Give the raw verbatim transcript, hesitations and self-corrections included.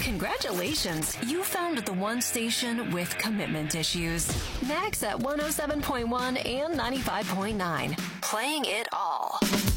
Congratulations, you found the one station with commitment issues. Max at one oh seven point one and ninety-five point nine. Playing it all.